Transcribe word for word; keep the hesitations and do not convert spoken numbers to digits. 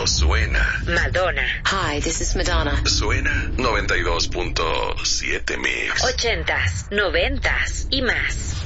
cuando suena. Madonna. Hi, this is Madonna. Suena noventa y dos punto siete Mix. Ochentas, noventas y más.